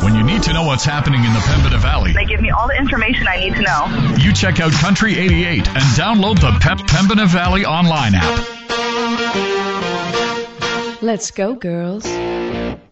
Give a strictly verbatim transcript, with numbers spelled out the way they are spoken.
When you need to know what's happening in the Pembina Valley, They give me all the information I need to know. you check out Country eighty-eight and download the Pep Pembina Valley online app. Let's go, girls.